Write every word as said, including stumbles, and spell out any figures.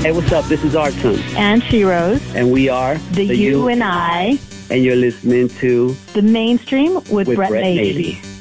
Hey, what's up? This is Artem. And She-Rose. And we are The, the You and I. And you're listening to The Mainstream with, with Brett, Brett Macy. Macy.